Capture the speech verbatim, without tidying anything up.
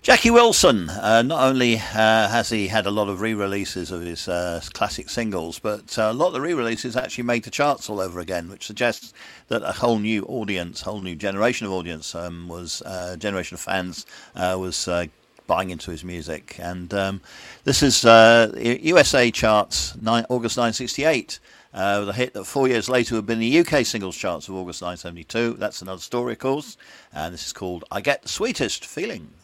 Jackie Wilson, uh, not only uh, has he had a lot of re-releases of his uh, classic singles, but uh, a lot of the re-releases actually made the charts all over again, which suggests that a whole new audience, whole new generation of audience, um, was uh, generation of fans uh, was uh, buying into his music. And um, this is uh, U S A charts, nine, August nineteen sixty-eight. Uh, the hit that four years later would have been the U K singles charts of August nineteen seventy-two. That's another story, of course. And this is called I Get the Sweetest Feeling.